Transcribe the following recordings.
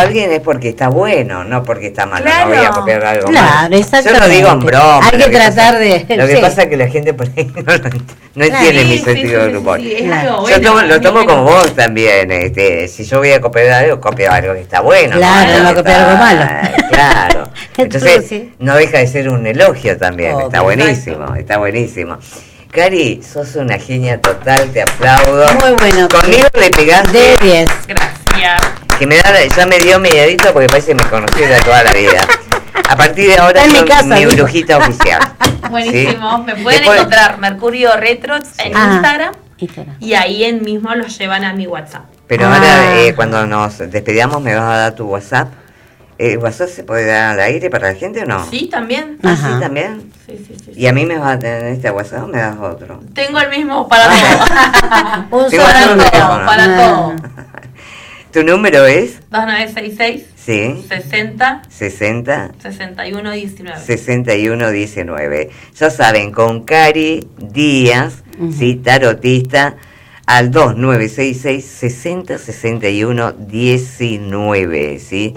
alguien es porque está bueno, no porque está malo. Claro. No voy a copiar algo Claro, malo. exactamente. Yo lo digo en broma. Hay que tratar de... Lo que sí. pasa es que la gente por ahí no entiende mi sentido del humor. Sí, es Claro. algo Yo bueno. lo tomo como vos también. Si yo voy a copiar algo, copio algo que está bueno. Claro, no copiar algo malo. Claro. Entonces, sí. no deja de ser un elogio también. Obvio. Está buenísimo, está buenísimo. Cari, sos una genia total, te aplaudo. Muy bueno. Conmigo le pegaste, De 10. Gracias. que ya me dio mediadito porque parece que me conocí de toda la vida. A partir de ahora Está en mi sos casa, mi dijo. brujita oficial. Buenísimo. ¿Sí? Me pueden Después- encontrar Mercurio Retro en Ah. Instagram Instagram. y ahí en mismo los llevan a mi WhatsApp. Pero Ah. ahora, cuando nos despedamos, ¿me vas a dar tu WhatsApp? ¿El WhatsApp se puede dar al aire para la gente o no? Sí, también. ¿Ah, Ajá. sí, también? Sí. ¿Y a mí me vas a tener este WhatsApp o me das otro? Tengo el mismo para todo. Un Tengo solo otro Para número. todo, para Ah. todo. ¿Tu número es? 2966 Sí. 60 60 61 19. 6119. Ya saben, con Cari Díaz, Ujú. ¿sí? Tarotista, al 2966 60 61 19, ¿sí?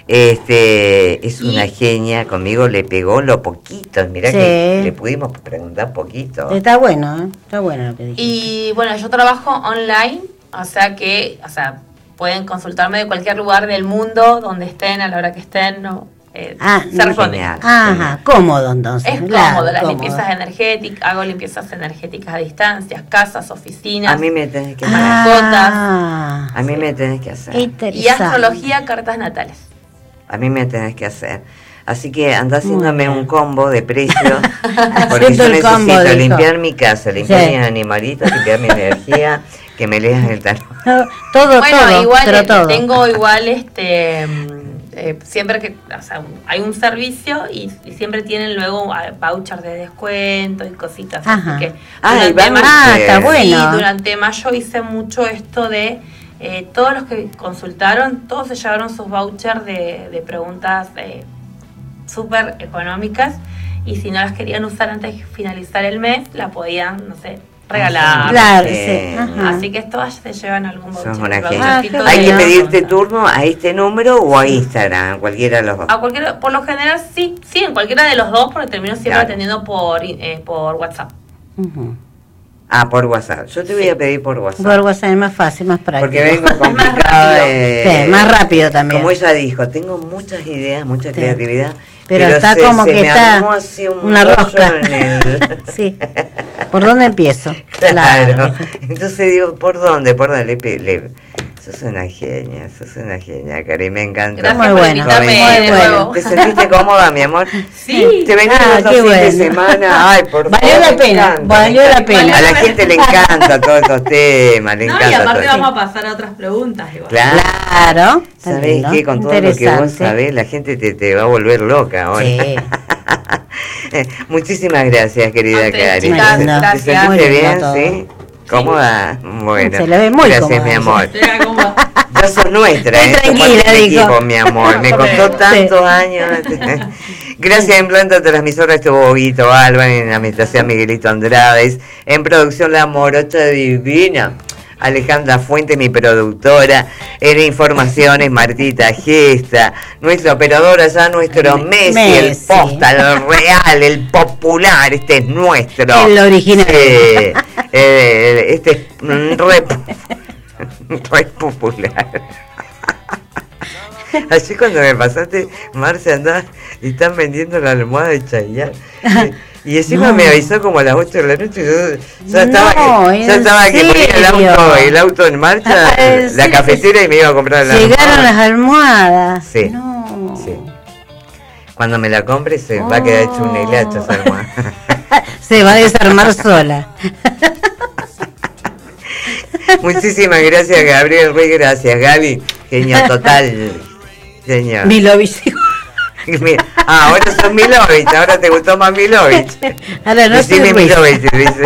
Es una genia, conmigo le pegó lo poquito, mirá Sí. que le pudimos preguntar poquito. Está bueno, ¿eh? Está bueno lo que dijiste. Y bueno, yo trabajo online, o sea, pueden consultarme de cualquier lugar del mundo, donde estén, a la hora que estén, no, se responde. Genial. Ajá, cómodo entonces. Es claro, cómodo, las cómodo. limpiezas energéticas, hago limpiezas energéticas a distancia, casas, oficinas, A mí me tenés que hacer. Ah, A mí me tenés que hacer. interesante. y astrología, cartas natales. A mí me tenés que hacer. Así que anda Muy haciéndome bien. un combo de precios. Porque Haciendo yo el combo, necesito dijo. limpiar mi casa, limpiar Sí. mis animalitos, limpiar mi energía, que me leas el tarot. Todo, Bueno, todo, igual pero todo. tengo igual siempre que, o sea, hay un servicio y siempre tienen luego vouchers de descuento y cositas. Ajá. Así que Ay, durante vamos. Está sí, bueno. durante mayo hice mucho esto de todos los que consultaron, todos se llevaron sus vouchers de preguntas súper económicas, y si no las querían usar antes de finalizar el mes, la podían, no sé, regalar. Claro, Sí. sí. Ajá. Así que todas se llevan algún voucher. Sos una el genia. vouchercito qué Hay que bueno. pedirte turno a este número o a Instagram, cualquiera de los dos. A cualquiera, por lo general sí, en cualquiera de los dos, porque termino siempre Claro. atendiendo por WhatsApp. Ujú. Ah, por WhatsApp. Yo te voy a pedir por WhatsApp. Por WhatsApp es más fácil, más práctico. Porque vengo rápido. complicada. Sí, más rápido también. Como ella dijo, tengo muchas ideas, mucha Sí. creatividad. Pero está como se que me está armó así un una rollo rosca. en el- Sí. ¿Por dónde empiezo? Claro. Entonces digo, ¿por dónde? Sos una genia, Cari, me encanta. Gracias Muy por bueno, invitarme muy de bueno. nuevo. ¿Te sentiste cómoda, mi amor? Sí. Te venís Ah, los qué fines de bueno. semana. Ay, por Valió favor, la me pena, encanta, valió me la encanta. pena. A la gente le encanta todos estos temas, le No, encanta y aparte todo. vamos a pasar a otras preguntas igual. Claro. Claro. está ¿Sabés lindo, qué? Con todo lo que vos interesante. sabés, la gente te va a volver loca ahora. Sí. Muchísimas gracias, querida A ustedes, Cari. chicas, ¿Te gracias. sentiste Muy lindo bien? todo. ¿Sí? ¿Cómoda? Bueno. Se le ve muy gracias, cómoda mi ella. amor. Era como- Ya sos nuestra, Muy sos parte tranquila, del dijo. equipo, mi amor. Me costó Sí. tantos años. Gracias en planta transmisora estuvo Huguito Alba, en administración Miguelito Andrades, en producción La Morocha Divina, Alejandra Fuente, mi productora, en informaciones Martita Gesta, nuestra operadora ya, nuestro Messi, el Messi. posta, el real, el popular, este es nuestro. El original. Sí, este es re popular. Así cuando me pasaste, Marce, andaba y están vendiendo la almohada de Chayanne. Y encima No. me avisó como a las 8 de la noche. Yo ya No, estaba que ¿en ponía serio? el auto en marcha, ¿En la serio? cafetera y me iba a comprar la Llegaron las almohada. almohadas. Sí. No. Sí. Cuando me la compre se va a quedar hecho un hilacho esa almohada. Se va a desarmar sola. Muchísimas gracias, Gabriel Rey. Gracias, Gaby. Genia total. Genia. Milovich. Ahora son Milovich, ahora te gustó más Milovich. Ahora no Decime soy Ruiz. Milovich, dice.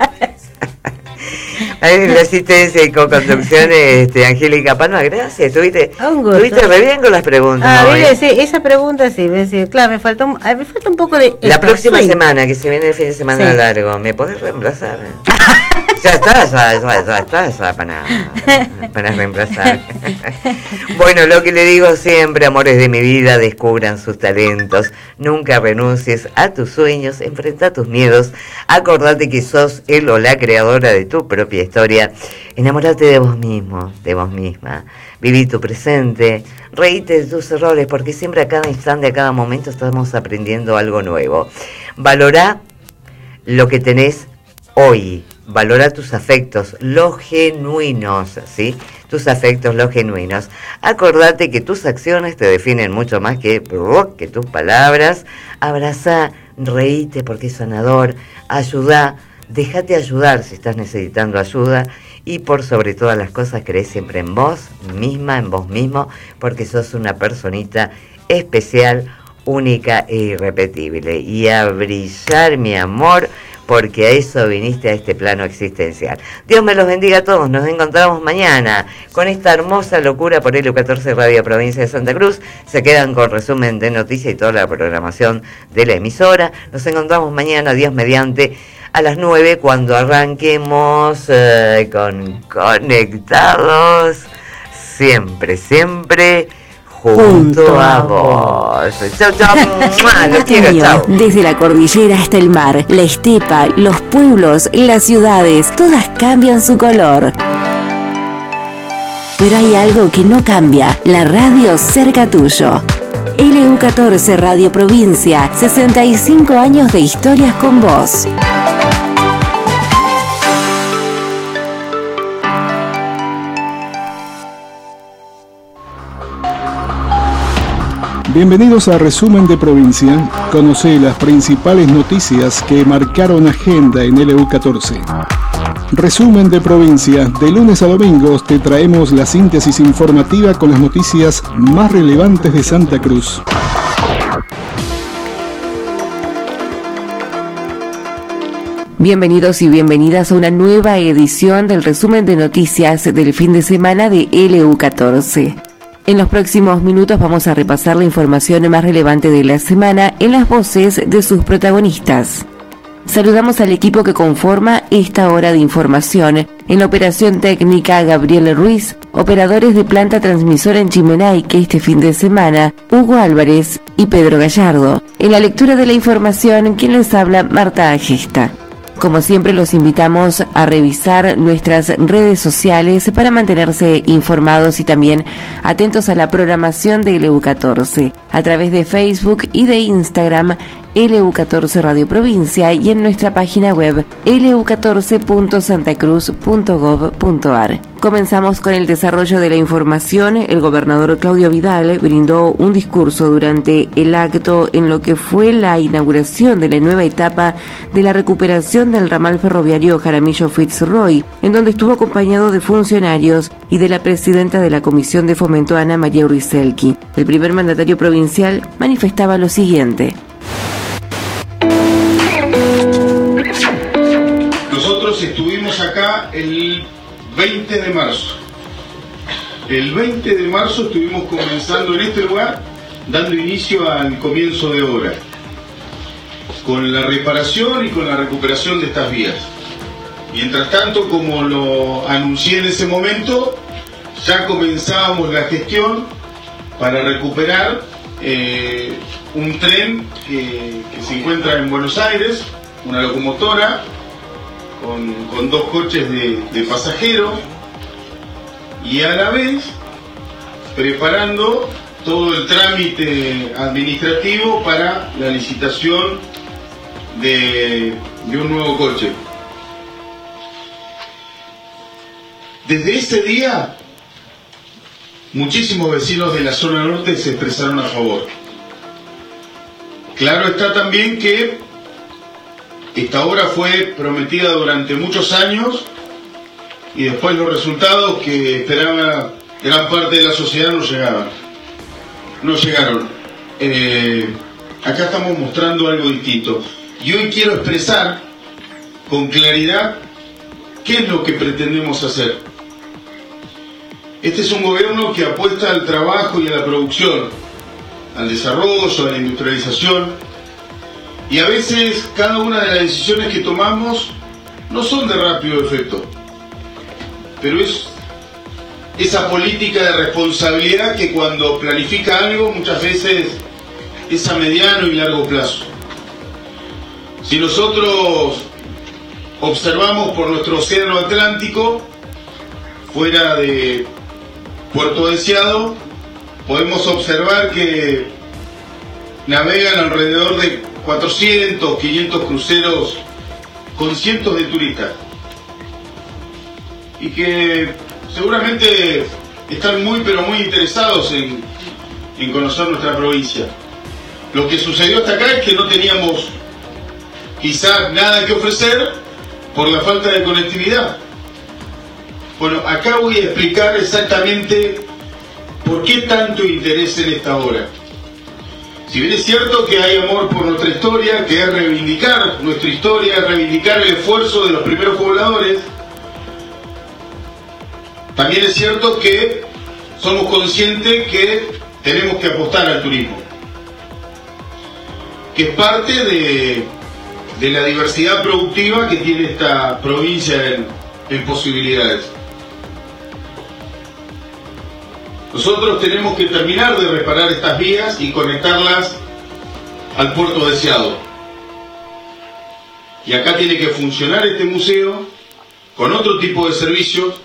Ahí la asistencia y co-conducción, Angélica Palma, gracias. Estuviste re bien con las preguntas. Ah, hoy. mire, sí, esa pregunta sí, claro, me falta un poco de... La próxima swing. semana, que se viene el fin de semana Sí. largo, ¿me podés reemplazar? Ya está para reemplazar. Bueno, lo que le digo siempre, amores de mi vida, descubran sus talentos. Nunca renuncies a tus sueños, enfrenta tus miedos. Acordate que sos él o la creadora de tu propia historia. Enamórate de vos mismo, de vos misma. Viví tu presente, reíte de tus errores, porque siempre a cada instante, a cada momento estamos aprendiendo algo nuevo. Valorá lo que tenés hoy. Valora tus afectos, los genuinos, ¿sí? Tus afectos, los genuinos. Acordate que tus acciones te definen mucho más que tus palabras. Abraza, reíte porque es sanador. Ayuda, déjate ayudar si estás necesitando ayuda. Y por sobre todas las cosas, creé siempre en vos misma, en vos mismo, porque sos una personita especial, única e irrepetible. Y a brillar, mi amor, porque a eso viniste a este plano existencial. Dios me los bendiga a todos. Nos encontramos mañana con esta hermosa locura por LU14 Radio Provincia de Santa Cruz. Se quedan con resumen de noticias y toda la programación de la emisora. Nos encontramos mañana, Dios mediante, a las 9, cuando arranquemos con Conectados. Siempre, siempre junto a vos. Chau, chau. Los quiero, chau. Desde la cordillera hasta el mar, la estepa, los pueblos, las ciudades, todas cambian su color. Pero hay algo que no cambia: la radio cerca tuyo. LU14 Radio Provincia, 65 años de historias con vos. Bienvenidos a Resumen de Provincia. Conoce las principales noticias que marcaron agenda en LU14. Resumen de Provincia. De lunes a domingos te traemos la síntesis informativa con las noticias más relevantes de Santa Cruz. Bienvenidos y bienvenidas a una nueva edición del resumen de noticias del fin de semana de LU14. En los próximos minutos vamos a repasar la información más relevante de la semana en las voces de sus protagonistas. Saludamos al equipo que conforma esta hora de información. En la operación técnica, Gabriel Ruiz, operadores de planta transmisora en Chimenay, este fin de semana, Hugo Álvarez y Pedro Gallardo. En la lectura de la información, quien les habla, Marta Agesta. Como siempre, los invitamos a revisar nuestras redes sociales para mantenerse informados y también atentos a la programación de LU14 a través de Facebook y de Instagram, LU14 Radio Provincia, y en nuestra página web lu14.santacruz.gov.ar. Comenzamos con el desarrollo de la información. El gobernador Claudio Vidal brindó un discurso durante el acto en lo que fue la inauguración de la nueva etapa de la recuperación del ramal ferroviario Jaramillo-Fitzroy, en donde estuvo acompañado de funcionarios y de la presidenta de la Comisión de Fomento, Ana María Uriselki. El primer mandatario provincial manifestaba lo siguiente. Nosotros estuvimos acá el 20 de marzo. El 20 de marzo estuvimos comenzando en este lugar, dando inicio al comienzo de obra, con la reparación y con la recuperación de estas vías. Mientras tanto, como lo anuncié en ese momento, ya comenzábamos la gestión para recuperar un tren que se encuentra en Buenos Aires, una locomotora con 2 coches de pasajeros, y a la vez preparando todo el trámite administrativo para la licitación de un nuevo coche. Desde ese día, muchísimos vecinos de la zona norte se expresaron a favor. Claro está también que esta obra fue prometida durante muchos años y después los resultados que esperaba gran parte de la sociedad no llegaron. Acá estamos mostrando algo distinto. Y hoy quiero expresar con claridad qué es lo que pretendemos hacer. Este es un gobierno que apuesta al trabajo y a la producción, al desarrollo, a la industrialización, y a veces cada una de las decisiones que tomamos no son de rápido efecto, pero es esa política de responsabilidad que cuando planifica algo muchas veces es a mediano y largo plazo. Si nosotros observamos por nuestro océano Atlántico, fuera de Puerto Deseado, podemos observar que navegan alrededor de 400, 500 cruceros con cientos de turistas y que seguramente están muy pero muy interesados en conocer nuestra provincia. Lo que sucedió hasta acá es que no teníamos quizás nada que ofrecer por la falta de conectividad. Bueno, acá voy a explicar exactamente por qué tanto interés en esta obra. Si bien es cierto que hay amor por nuestra historia, que es reivindicar nuestra historia, reivindicar el esfuerzo de los primeros pobladores, también es cierto que somos conscientes que tenemos que apostar al turismo, que es parte de la diversidad productiva que tiene esta provincia en posibilidades. Nosotros tenemos que terminar de reparar estas vías y conectarlas al puerto deseado. Y acá tiene que funcionar este museo con otro tipo de servicios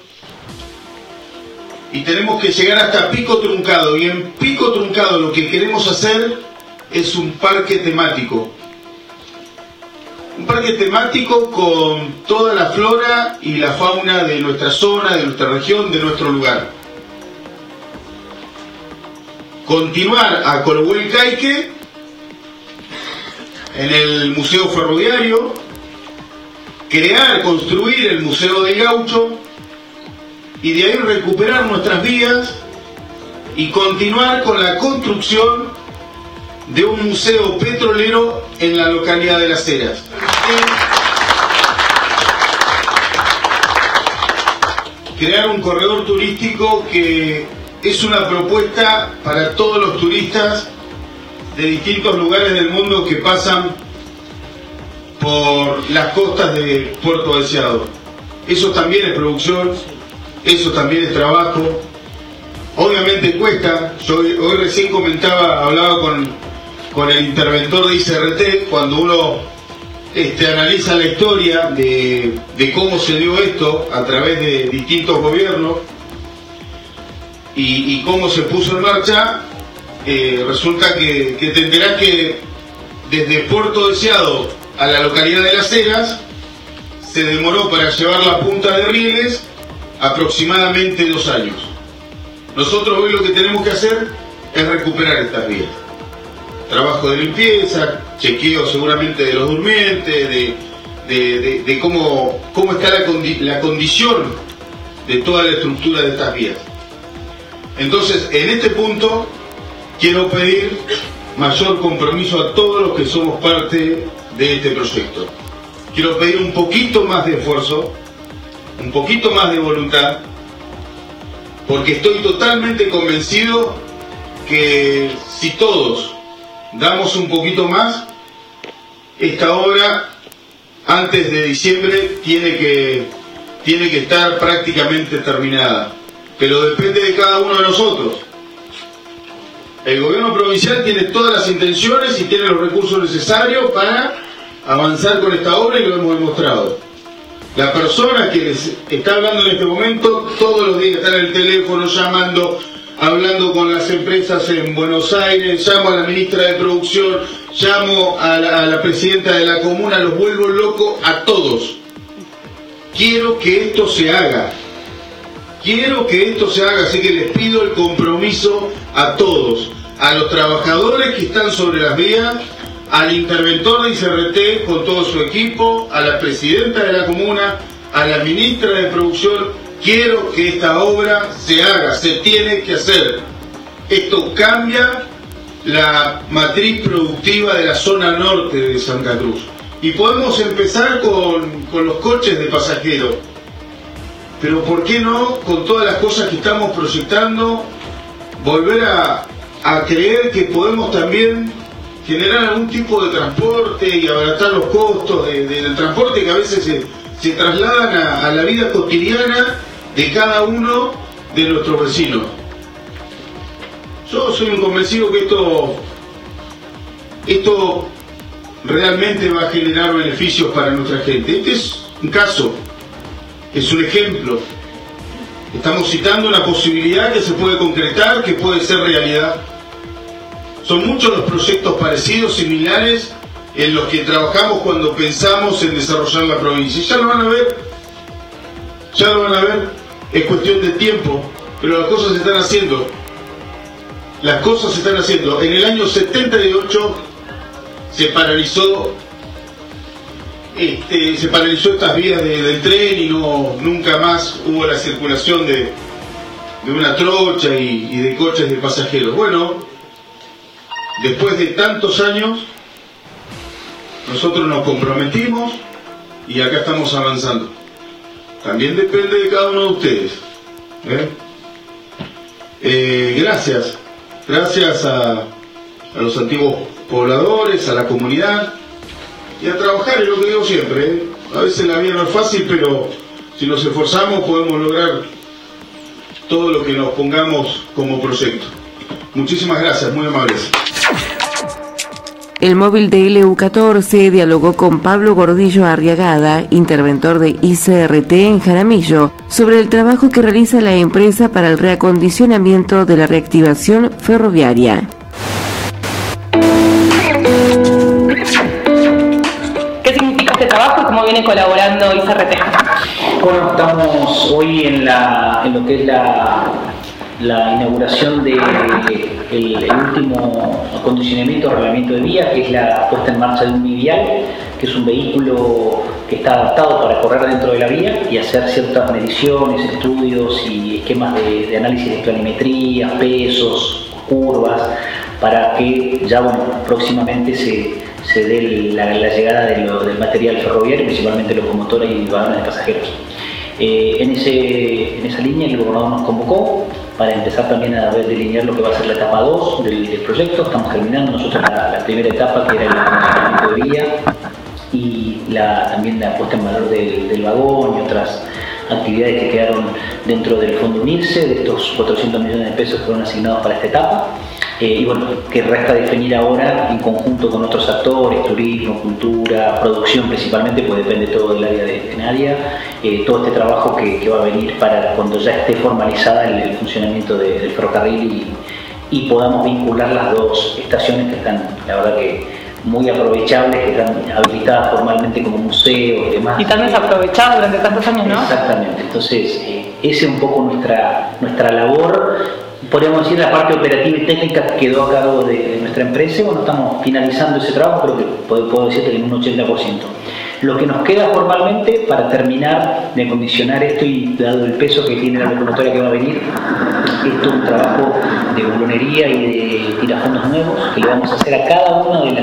y tenemos que llegar hasta Pico Truncado. Y en Pico Truncado lo que queremos hacer es un parque temático. Un parque temático con toda la flora y la fauna de nuestra zona, de nuestra región, de nuestro lugar. Continuar a Colhuelcaique en el Museo Ferroviario, construir el Museo del Gaucho y de ahí recuperar nuestras vías y continuar con la construcción de un museo petrolero en la localidad de Las Heras. Crear un corredor turístico que es una propuesta para todos los turistas de distintos lugares del mundo que pasan por las costas de Puerto Deseado. Eso también es producción, eso también es trabajo. Obviamente cuesta. Yo hoy recién hablaba con el interventor de ICRT, cuando uno analiza la historia de cómo se dio esto a través de distintos gobiernos y cómo se puso en marcha, resulta que te enterás que desde Puerto Deseado a la localidad de Las Heras se demoró para llevar la punta de rieles aproximadamente 2 años. Nosotros hoy lo que tenemos que hacer es recuperar estas vías. Trabajo de limpieza, chequeo seguramente de los durmientes, de cómo está la condición de toda la estructura de estas vías. Entonces, en este punto, quiero pedir mayor compromiso a todos los que somos parte de este proyecto. Quiero pedir un poquito más de esfuerzo, un poquito más de voluntad, porque estoy totalmente convencido que si todos damos un poquito más, esta obra antes de diciembre tiene que estar prácticamente terminada. Pero depende de cada uno de nosotros. El gobierno provincial tiene todas las intenciones y tiene los recursos necesarios para avanzar con esta obra y lo hemos demostrado. La persona que les está hablando en este momento, todos los días está en el teléfono llamando, hablando con las empresas en Buenos Aires, llamo a la ministra de Producción, llamo a la presidenta de la comuna, los vuelvo locos a todos. Quiero que esto se haga. Quiero que esto se haga, así que les pido el compromiso a todos, a los trabajadores que están sobre las vías, al interventor de ICRT con todo su equipo, a la presidenta de la comuna, a la ministra de Producción. Quiero que esta obra se haga, se tiene que hacer. Esto cambia la matriz productiva de la zona norte de Santa Cruz. Y podemos empezar con los coches de pasajeros. Pero ¿por qué no, con todas las cosas que estamos proyectando, volver a creer que podemos también generar algún tipo de transporte y abaratar los costos del transporte que a veces se trasladan a la vida cotidiana de cada uno de nuestros vecinos. Yo soy un convencido que esto realmente va a generar beneficios para nuestra gente. Este es un caso, es un ejemplo. Estamos citando una posibilidad que se puede concretar, que puede ser realidad. Son muchos los proyectos parecidos, similares, en los que trabajamos cuando pensamos en desarrollar la provincia. Ya lo van a ver, es cuestión de tiempo, pero las cosas se están haciendo. En el año 78 se paralizó estas vías del tren y nunca más hubo la circulación de una trocha y de coches de pasajeros. Bueno, después de tantos años, nosotros nos comprometimos y acá estamos avanzando. También depende de cada uno de ustedes. Gracias a los antiguos pobladores, a la comunidad, y a trabajar, es lo que digo siempre. A veces la vida no es fácil, pero si nos esforzamos podemos lograr todo lo que nos pongamos como proyecto. Muchísimas gracias, muy amables. El móvil de LU14 dialogó con Pablo Gordillo Arriagada, interventor de ICRT en Jaramillo, sobre el trabajo que realiza la empresa para el reacondicionamiento de la reactivación ferroviaria. ¿Qué significa este trabajo y cómo viene colaborando ICRT? Bueno, estamos hoy en lo que es la inauguración del último acondicionamiento, arreglamiento de vía, que es la puesta en marcha de un bivial, que es un vehículo que está adaptado para correr dentro de la vía y hacer ciertas mediciones, estudios y esquemas de análisis de planimetría, pesos, curvas, para que ya próximamente se dé la llegada del material ferroviario, principalmente locomotora y vagones de pasajeros. En esa línea el gobernador nos convocó para empezar también a delinear lo que va a ser la etapa 2 del proyecto. Estamos terminando nosotros la primera etapa, que era el acondicionamiento de vía, y también la puesta en valor del vagón y otras actividades que quedaron dentro del fondo UNIRSE, de estos 400 millones de pesos que fueron asignados para esta etapa. Y que resta definir ahora en conjunto con otros actores, turismo, cultura, producción principalmente, pues depende todo del área de Nadia, todo este trabajo que va a venir para cuando ya esté formalizada el funcionamiento del ferrocarril y podamos vincular las dos estaciones que están, la verdad que muy aprovechables, que están habilitadas formalmente como museos y demás. Y tan desaprovechadas durante tantos años, ¿no? Exactamente, entonces esa es un poco nuestra labor. Podríamos decir la parte operativa y técnica quedó a cargo de nuestra empresa. Bueno, estamos finalizando ese trabajo, creo que puedo decirte que en un 80%. Lo que nos queda formalmente para terminar de acondicionar esto y dado el peso que tiene la locomotora que va a venir, es todo un trabajo de bulonería y de tirafondos nuevos que le vamos a hacer a cada una de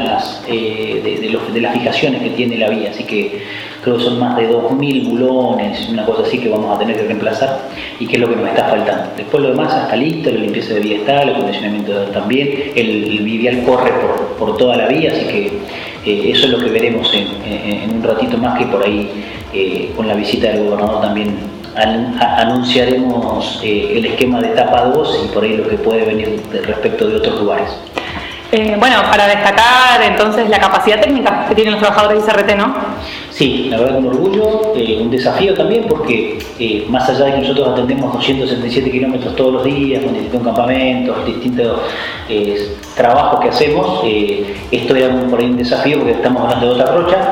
las fijaciones que tiene la vía. Así que creo que son más de 2.000 bulones, una cosa así que vamos a tener que reemplazar y que es lo que nos está faltando. Después lo demás está listo, la limpieza de vía está, el acondicionamiento también, el vivial corre por toda la vía, así que eso es lo que veremos en un ratito más, que por ahí con la visita del gobernador también anunciaremos el esquema de etapa 2 y por ahí lo que puede venir respecto de otros lugares. Bueno, para destacar entonces la capacidad técnica que tienen los trabajadores de ICRT, ¿no? Sí, la verdad, un orgullo, un desafío también, porque más allá de que nosotros atendemos 277 kilómetros todos los días, con distintos campamentos, distintos trabajos que hacemos, esto era por ahí un desafío porque estamos hablando de otra trocha,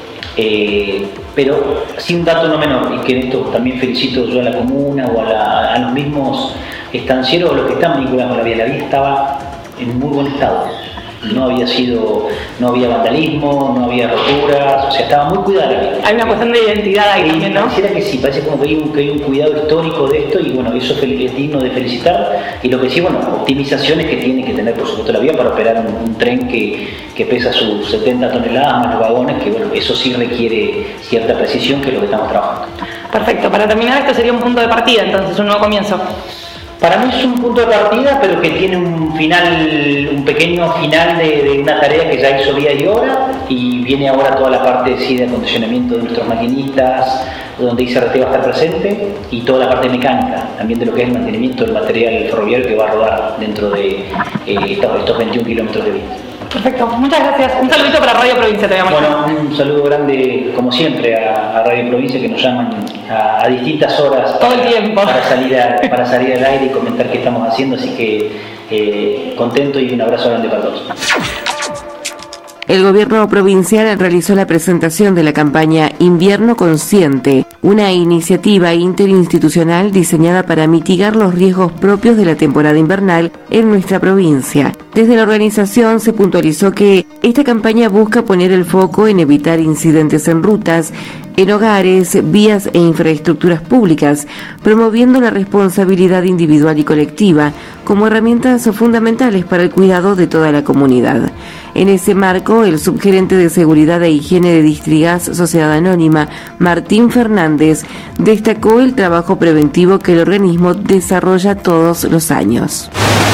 pero sí un dato no menor, y que en esto también felicito yo a la comuna o a los mismos estancieros o los que están vinculados con la vía estaba en muy buen estado. No había vandalismo, no había roturas, o sea, estaba muy cuidada la vía. Hay una cuestión de identidad ahí también, ¿no? Pareciera que sí, parece como que hay un cuidado histórico de esto y bueno, eso es digno de felicitar. Y lo que sí, optimizaciones que tiene que tener por supuesto la vía para operar un tren que pesa sus 70 toneladas más los vagones, que eso sí requiere cierta precisión, que es lo que estamos trabajando. Perfecto, para terminar esto sería un punto de partida, entonces un nuevo comienzo. Para mí es un punto de partida, pero que tiene un pequeño final de una tarea que ya hizo día y hora, y viene ahora toda la parte de acondicionamiento de nuestros maquinistas, donde ICRT va a estar presente, y toda la parte mecánica, también de lo que es el mantenimiento del material ferroviario que va a rodar dentro de estos 21 kilómetros de vía. Perfecto, muchas gracias. Un saludito para Radio Provincia te llamo. Bueno, un saludo grande, como siempre, a Radio Provincia, que nos llaman a distintas horas todo el tiempo para salir al aire y comentar qué estamos haciendo, así que contento y un abrazo grande para todos. El gobierno provincial realizó la presentación de la campaña Invierno Consciente, una iniciativa interinstitucional diseñada para mitigar los riesgos propios de la temporada invernal en nuestra provincia. Desde la organización se puntualizó que esta campaña busca poner el foco en evitar incidentes en rutas, en hogares, vías e infraestructuras públicas, promoviendo la responsabilidad individual y colectiva como herramientas fundamentales para el cuidado de toda la comunidad. En ese marco, el subgerente de Seguridad e Higiene de Distrigas Sociedad Anónima, Martín Fernández, destacó el trabajo preventivo que el organismo desarrolla todos los años.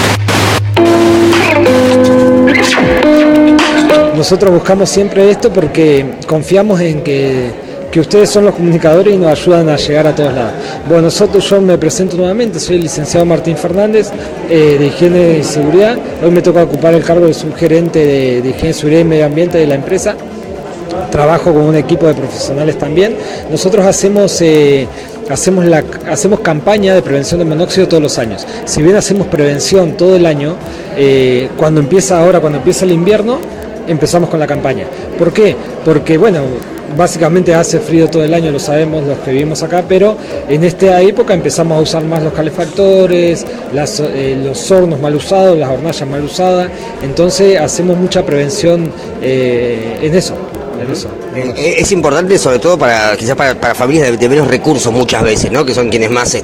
Nosotros buscamos siempre esto porque confiamos en que ustedes son los comunicadores y nos ayudan a llegar a todos lados. Bueno, yo me presento nuevamente, soy el licenciado Martín Fernández, de Higiene y Seguridad. Hoy me toca ocupar el cargo de subgerente de Higiene, Seguridad y Medio Ambiente de la empresa. Trabajo con un equipo de profesionales también. Nosotros hacemos campaña de prevención de monóxido todos los años. Si bien hacemos prevención todo el año, cuando empieza el invierno, empezamos con la campaña. ¿Por qué? Porque, bueno, básicamente hace frío todo el año, lo sabemos los que vivimos acá, pero en esta época empezamos a usar más los calefactores, los hornos mal usados, las hornallas mal usadas, entonces hacemos mucha prevención en eso. Es importante, sobre todo quizás para familias de menos recursos muchas veces, ¿no? Que son quienes más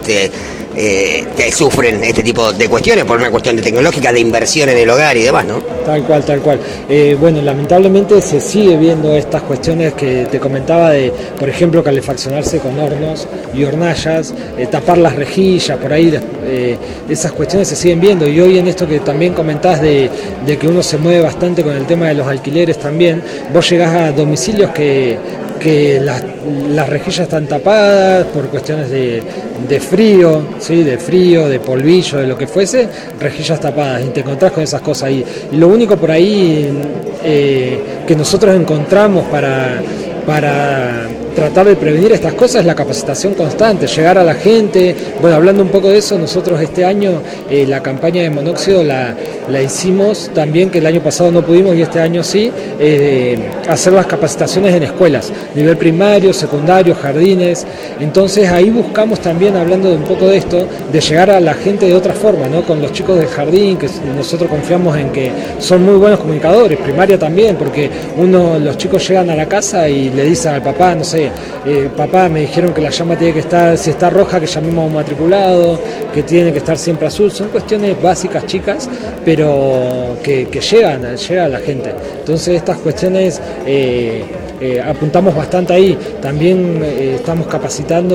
que sufren este tipo de cuestiones por una cuestión de tecnológica, de inversión en el hogar y demás, ¿no? Tal cual. Bueno, lamentablemente se sigue viendo estas cuestiones que te comentaba de, por ejemplo, calefaccionarse con hornos y hornallas, tapar las rejillas, por ahí esas cuestiones se siguen viendo, y hoy en esto que también comentás de que uno se mueve bastante con el tema de los alquileres también, vos llegás a domicilios que las rejillas están tapadas por cuestiones de frío, ¿sí? De frío, de polvillo, de lo que fuese, rejillas tapadas, y te encontrás con esas cosas ahí. Y lo único por ahí que nosotros encontramos para tratar de prevenir estas cosas es la capacitación constante, llegar a la gente. Bueno, hablando un poco de eso, nosotros este año la campaña de monóxido la hicimos también, que el año pasado no pudimos y este año sí, hacer las capacitaciones en escuelas, nivel primario, secundario, jardines. Entonces ahí buscamos también, hablando de un poco de esto, de llegar a la gente de otra forma, ¿no? Con los chicos del jardín, que nosotros confiamos en que son muy buenos comunicadores, primaria también, porque los chicos llegan a la casa y le dicen al papá, no sé, papá, me dijeron que la llama tiene que estar, si está roja, que llamemos a un matriculado, que tiene que estar siempre azul. Son cuestiones básicas, chicas, pero que llegan a la gente. Entonces estas cuestiones apuntamos bastante ahí. También estamos capacitando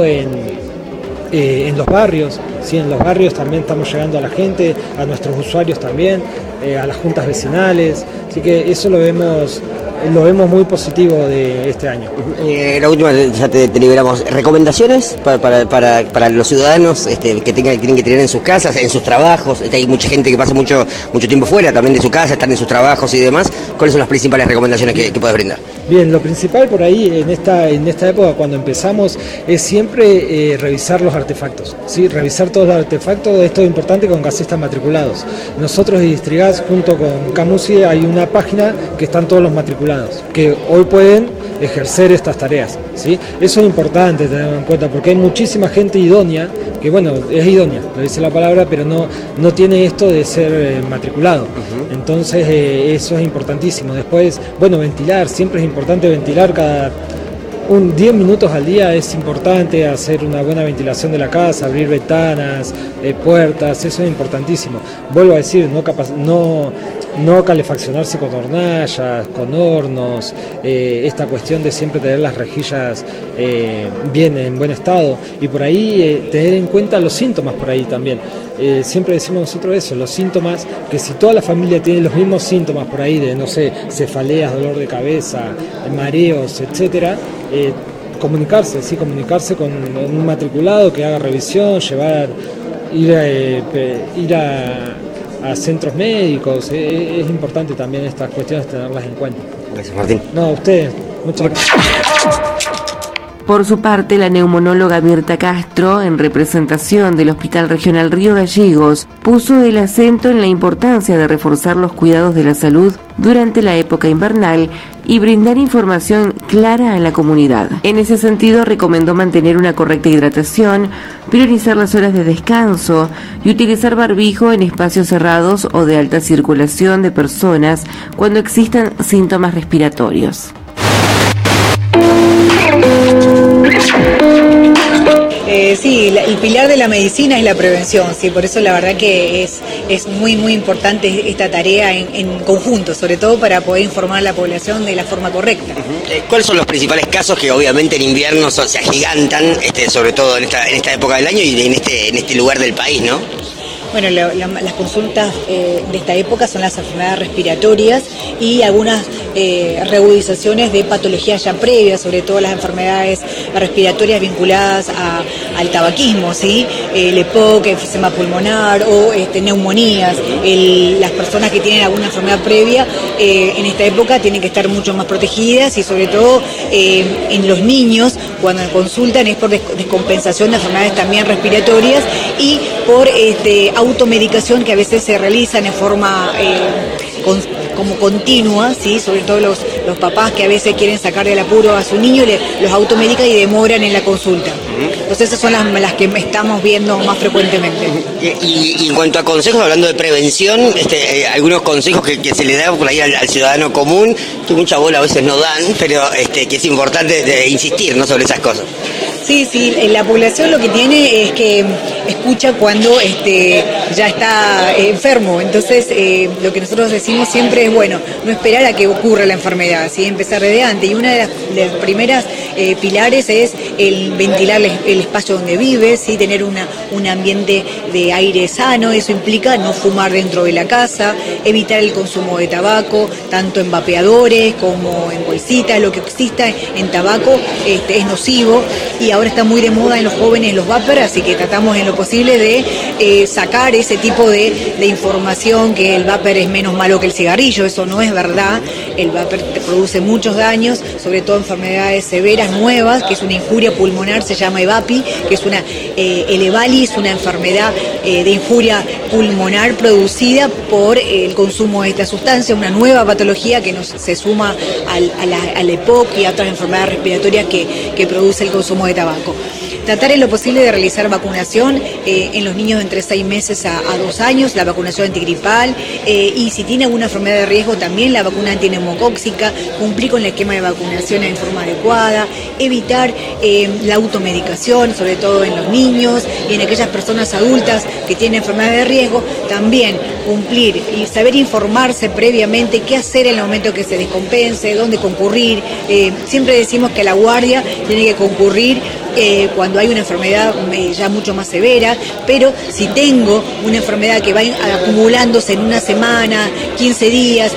en los barrios, ¿sí? En los barrios también estamos llegando a la gente, a nuestros usuarios también, a las juntas vecinales, así que eso lo vemos muy positivo de este año. La última, ya te liberamos. ¿Recomendaciones para los ciudadanos que tienen que tener en sus casas, en sus trabajos? Hay mucha gente que pasa mucho tiempo fuera también de su casa, están en sus trabajos y demás. ¿Cuáles son las principales recomendaciones que puedes brindar? Bien, lo principal por ahí en esta época cuando empezamos es siempre revisar los artefactos, ¿sí? Revisar todos los artefactos. Esto es importante con gasistas matriculados. Nosotros en Distrigas junto con Camusi hay una página que están todos los matriculados que hoy pueden ejercer estas tareas, ¿sí? Eso es importante tenerlo en cuenta porque hay muchísima gente idónea, que bueno, es idónea, lo dice la palabra, pero no tiene esto de ser matriculado. Entonces eso es importantísimo. Después, bueno, ventilar, siempre es importante ventilar 10 minutos al día, es importante hacer una buena ventilación de la casa, abrir ventanas, puertas, eso es importantísimo. Vuelvo a decir, no calefaccionarse con hornallas, con hornos, esta cuestión de siempre tener las rejillas bien en buen estado, y por ahí tener en cuenta los síntomas por ahí también. siempre decimos nosotros eso, los síntomas, que si toda la familia tiene los mismos síntomas por ahí de, no sé, cefaleas, dolor de cabeza, mareos, etcétera, comunicarse con un matriculado que haga revisión, ir a centros médicos. Es importante también estas cuestiones tenerlas en cuenta. Gracias, Martín. No, a ustedes. Muchas gracias. Por su parte, la neumonóloga Mirta Castro, en representación del Hospital Regional Río Gallegos, puso el acento en la importancia de reforzar los cuidados de la salud durante la época invernal y brindar información clara a la comunidad. En ese sentido, recomendó mantener una correcta hidratación, priorizar las horas de descanso y utilizar barbijo en espacios cerrados o de alta circulación de personas cuando existan síntomas respiratorios. Sí, el pilar de la medicina es la prevención, sí, por eso la verdad que es muy importante esta tarea en conjunto, sobre todo para poder informar a la población de la forma correcta. ¿Cuáles son los principales casos que obviamente en invierno se agigantan, sobre todo en esta época del año y en este lugar del país, ¿no? Bueno, las consultas de esta época son las enfermedades respiratorias y algunas reagudizaciones de patologías ya previas, sobre todo las enfermedades respiratorias vinculadas al tabaquismo, ¿sí? El EPOC, enfisema pulmonar o neumonías. Las personas que tienen alguna enfermedad previa en esta época tienen que estar mucho más protegidas y sobre todo en los niños cuando consultan es por descompensación de enfermedades también respiratorias y por automedicación que a veces se realizan en forma como continua, ¿sí? Sobre todo los papás que a veces quieren sacar del apuro a su niño, los automedican y demoran en la consulta. Entonces esas son las que estamos viendo más frecuentemente. Y en cuanto a consejos, hablando de prevención, algunos consejos que se le da por ahí al ciudadano común, que mucha bola a veces no dan, pero que es importante insistir, ¿no?, sobre esas cosas. Sí, la población lo que tiene es que escucha cuando ya está enfermo, entonces lo que nosotros decimos siempre es, bueno, no esperar a que ocurra la enfermedad, ¿sí? Empezar desde antes, y una de las primeras pilares es el ventilar el espacio donde vive, ¿sí? Tener un ambiente de aire sano, eso implica no fumar dentro de la casa, evitar el consumo de tabaco, tanto en vapeadores como en bolsitas, lo que exista en tabaco es nocivo, y ahora está muy de moda en los jóvenes los vapers, así que tratamos en lo posible de sacar ese tipo de información que el vapor es menos malo que el cigarrillo. Eso no es verdad. El vapor te produce muchos daños, sobre todo enfermedades severas nuevas, que es una injuria pulmonar, se llama EVAPI, que es el EVALI es una enfermedad de injuria pulmonar producida por el consumo de esta sustancia, una nueva patología que se suma al EPOC y a otras enfermedades respiratorias que produce el consumo de tabaco. Tratar en lo posible de realizar vacunación en los niños de entre 6 meses a 2 años, la vacunación antigripal, y si tiene alguna enfermedad de riesgo también la vacuna antineumocóxica, cumplir con el esquema de vacunación en forma adecuada, evitar la automedicación, sobre todo en los niños y en aquellas personas adultas que tienen enfermedades de riesgo, también cumplir y saber informarse previamente qué hacer en el momento que se descompense, dónde concurrir. Siempre decimos que la guardia tiene que concurrir cuando hay una enfermedad ya mucho más severa, pero si tengo una enfermedad que va acumulándose en una semana, 15 días,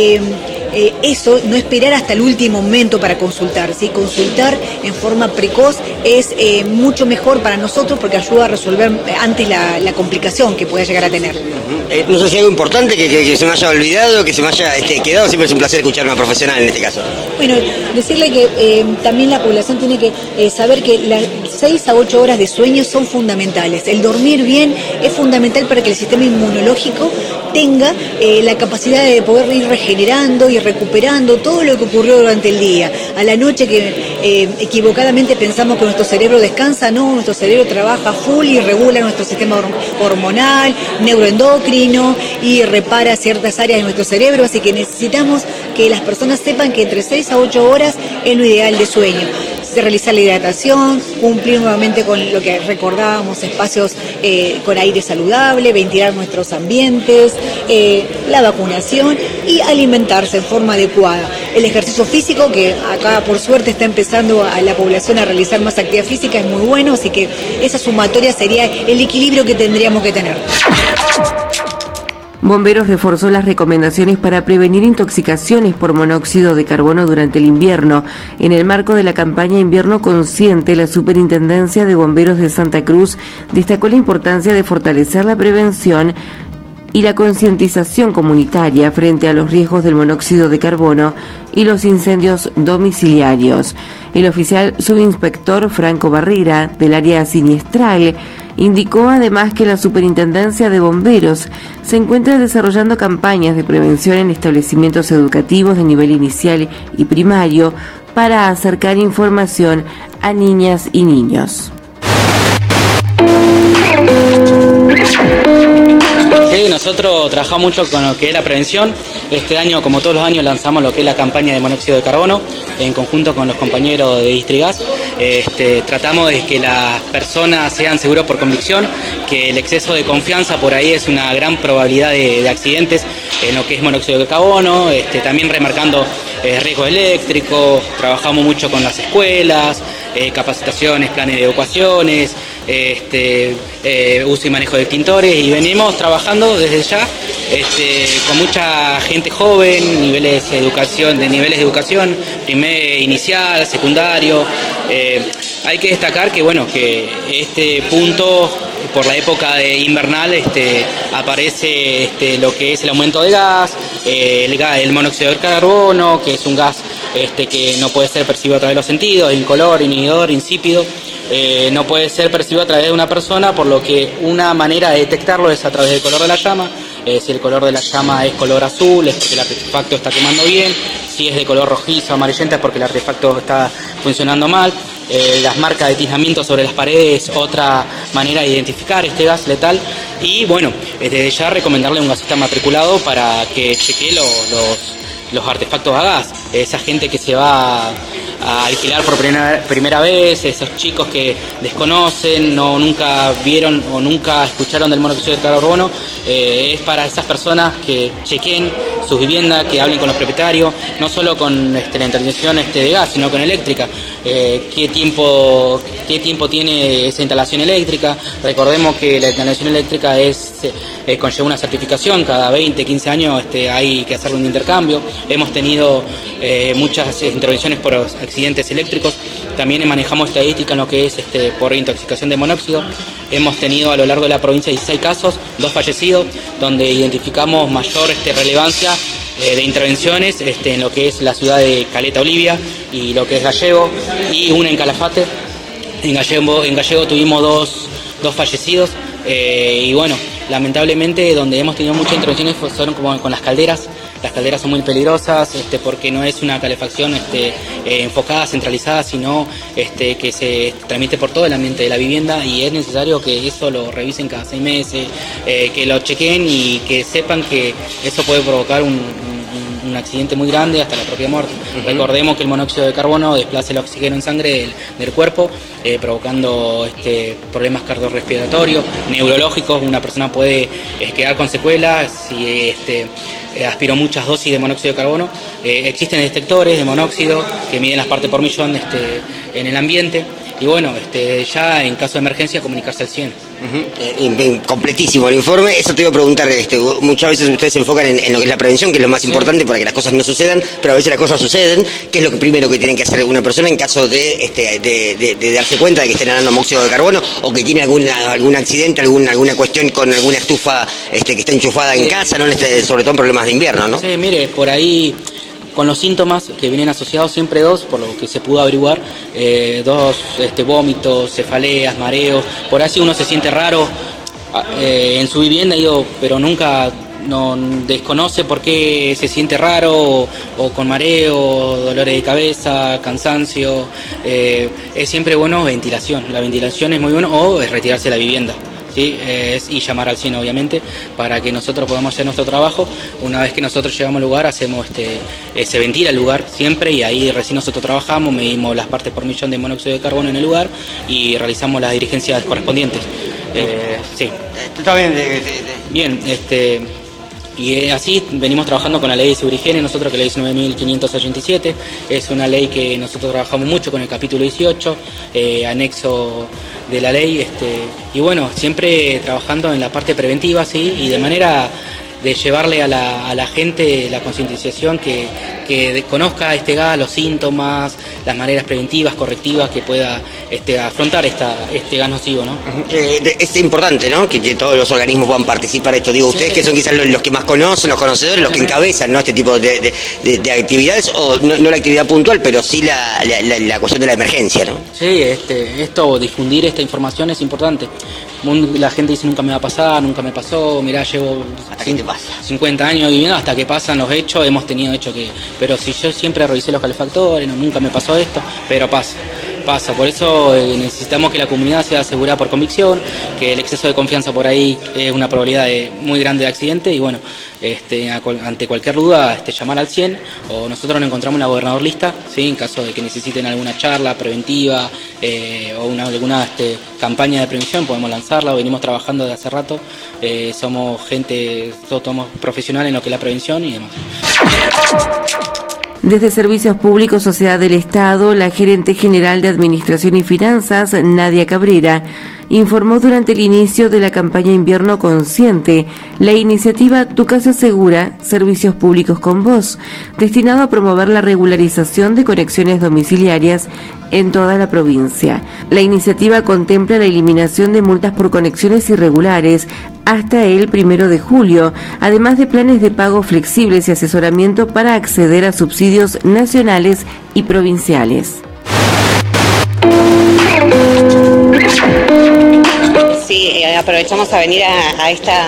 eso, no esperar hasta el último momento para consultar, ¿sí? Consultar en forma precoz es mucho mejor para nosotros porque ayuda a resolver antes la complicación que pueda llegar a tener. No sé si hay algo importante que se me haya olvidado, que se me haya quedado. Siempre es un placer escuchar a una profesional en este caso. Bueno, decirle que también la población tiene que saber que las 6 a 8 horas de sueño son fundamentales. El dormir bien es fundamental para que el sistema inmunológico tenga la capacidad de poder ir regenerando y recuperando todo lo que ocurrió durante el día. A la noche que equivocadamente pensamos que nuestro cerebro descansa, no, nuestro cerebro trabaja full y regula nuestro sistema hormonal, neuroendocrino y repara ciertas áreas de nuestro cerebro, así que necesitamos que las personas sepan que entre 6 a 8 horas es lo ideal de sueño. de realizar la hidratación, cumplir nuevamente con lo que recordábamos, espacios con aire saludable, ventilar nuestros ambientes, la vacunación y alimentarse en forma adecuada. El ejercicio físico, que acá por suerte está empezando a la población a realizar más actividad física, es muy bueno, así que esa sumatoria sería el equilibrio que tendríamos que tener. Bomberos reforzó las recomendaciones para prevenir intoxicaciones por monóxido de carbono durante el invierno. En el marco de la campaña Invierno Consciente, la Superintendencia de Bomberos de Santa Cruz destacó la importancia de fortalecer la prevención y la concientización comunitaria frente a los riesgos del monóxido de carbono y los incendios domiciliarios. El oficial subinspector Franco Barrera, del área siniestral, indicó además que la Superintendencia de Bomberos se encuentra desarrollando campañas de prevención en establecimientos educativos de nivel inicial y primario para acercar información a niñas y niños. Sí, nosotros trabajamos mucho con lo que es la prevención. Este año, como todos los años, lanzamos lo que es la campaña de monóxido de carbono en conjunto con los compañeros de Distrigas. Tratamos de que las personas sean seguros por convicción, que el exceso de confianza por ahí es una gran probabilidad de accidentes en lo que es monóxido de carbono, también remarcando riesgos eléctricos. Trabajamos mucho con las escuelas, capacitaciones, planes de evacuaciones, uso y manejo de extintores, y venimos trabajando desde ya con mucha gente joven, niveles de educación, primer, inicial, secundario. Hay que destacar que que este punto, por la época de invernal, aparece lo que es el aumento de gas, el monóxido de carbono, que es un gas que no puede ser percibido a través de los sentidos, incolor, inhibidor, insípido. No puede ser percibido a través de una persona, por lo que una manera de detectarlo es a través del color de la llama. Si el color de la llama es color azul, es porque el artefacto está quemando bien. Si es de color rojizo o amarillenta, es porque el artefacto está funcionando mal. Las marcas de tiznamiento sobre las paredes, otra manera de identificar este gas letal. Y desde ya recomendarle un gasista matriculado para que chequee los artefactos a gas. Esa gente que se va a alquilar por primera vez, esos chicos que desconocen, nunca vieron o nunca escucharon del monóxido de carbono, es para esas personas que chequen sus viviendas, que hablen con los propietarios, no solo con la intervención de gas, sino con eléctrica. ¿Qué tiempo tiene esa instalación eléctrica? Recordemos que la instalación eléctrica conlleva una certificación, cada 20, 15 años hay que hacer un intercambio. Hemos tenido muchas intervenciones por accidentes eléctricos. También manejamos estadística en lo que es por intoxicación de monóxido. Hemos tenido a lo largo de la provincia 16 casos, 2 fallecidos, donde identificamos mayor relevancia de intervenciones en lo que es la ciudad de Caleta Olivia y lo que es Gallego, y una en Calafate. En Gallego tuvimos dos fallecidos, y lamentablemente donde hemos tenido muchas intervenciones fueron como con las calderas. Las calderas son muy peligrosas porque no es una calefacción enfocada, centralizada, sino que se transmite por todo el ambiente de la vivienda, y es necesario que eso lo revisen cada 6 meses, que lo chequen y que sepan que eso puede provocar un accidente muy grande, hasta la propia muerte. Recordemos que el monóxido de carbono desplaza el oxígeno en sangre del cuerpo, provocando problemas cardiorrespiratorios, neurológicos. Una persona puede quedar con secuelas si aspiró muchas dosis de monóxido de carbono. Existen detectores de monóxido que miden las partes por millón en el ambiente. Y ya en caso de emergencia comunicarse al 100. Completísimo el informe. Eso te iba a preguntar, muchas veces ustedes se enfocan en lo que es la prevención, que es lo más importante para que las cosas no sucedan, pero a veces las cosas suceden. ¿Qué es lo primero que tiene que hacer una persona en caso de darse cuenta de que está inhalando monóxido de carbono, o que tiene algún accidente, alguna cuestión con alguna estufa que está enchufada en casa, sobre todo en problemas de invierno, ¿no? Sí, mire, por ahí, con los síntomas que vienen asociados, siempre 2, por lo que se pudo averiguar, 2 vómitos, cefaleas, mareos. Por ahí si uno se siente raro en su vivienda, pero nunca desconoce por qué se siente raro, o con mareo, dolores de cabeza, cansancio, es siempre bueno ventilación. La ventilación es muy bueno, o es retirarse de la vivienda. ¿sí? Y llamar al 100 obviamente, para que nosotros podamos hacer nuestro trabajo. Una vez que nosotros llegamos al lugar, hacemos se ventila el lugar siempre y ahí recién nosotros trabajamos, medimos las partes por millón de monóxido de carbono en el lugar y realizamos las dirigencias correspondientes. Sí. Está bien. Bien, y así venimos trabajando con la ley de seguridad y higiene, nosotros que la ley 9.587, es una ley que nosotros trabajamos mucho con el capítulo 18, anexo de la ley, y bueno, siempre trabajando en la parte preventiva, ¿sí? Y de manera de llevarle a la gente la concientización que conozca este gas, los síntomas, las maneras preventivas, correctivas que pueda afrontar este gas nocivo, ¿no? Es importante, ¿no? Que todos los organismos puedan participar de esto. Digo, ustedes que son quizás los que más conocen, los conocedores, los que encabezan, ¿no? Este tipo de actividades, o no la actividad puntual, pero sí la cuestión de la emergencia, ¿no? Sí, difundir esta información es importante. La gente dice nunca me va a pasar, nunca me pasó, mirá, llevo 50 años viviendo, hasta que pasan los hechos, hemos tenido hechos pero si yo siempre revisé los calefactores, nunca me pasó esto, pero pasa, por eso necesitamos que la comunidad sea asegurada por convicción, que el exceso de confianza por ahí es una probabilidad muy grande de accidente y bueno, ante cualquier duda llamar al 100 o nosotros nos encontramos en la gobernador lista, ¿sí? En caso de que necesiten alguna charla preventiva o alguna campaña de prevención podemos lanzarla, venimos trabajando desde hace rato, somos profesionales en lo que es la prevención y demás. Desde Servicios Públicos Sociedad del Estado, la gerente general de Administración y Finanzas, Nadia Cabrera, informó durante el inicio de la campaña Invierno Consciente la iniciativa Tu Casa Segura, Servicios Públicos con Vos, destinado a promover la regularización de conexiones domiciliarias en toda la provincia. La iniciativa contempla la eliminación de multas por conexiones irregulares hasta el 1 de julio, además de planes de pago flexibles y asesoramiento para acceder a subsidios nacionales y provinciales. Sí, aprovechamos a venir a